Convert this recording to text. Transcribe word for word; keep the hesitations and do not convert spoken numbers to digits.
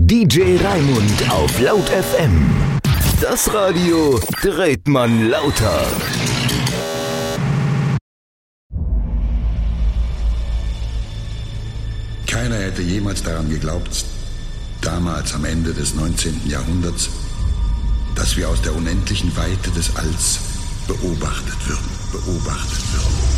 D J Raimund auf Laut F M. Das Radio dreht man lauter. Keiner hätte jemals daran geglaubt, damals am Ende des neunzehnten Jahrhunderts, dass wir aus der unendlichen Weite des Alls beobachtet würden, beobachtet würden.